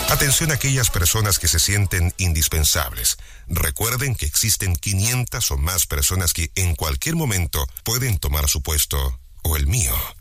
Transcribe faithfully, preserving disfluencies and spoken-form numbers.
Atención a aquellas personas que se sienten indispensables. Recuerden que existen quinientas o más personas que en cualquier momento pueden tomar su puesto o el mío.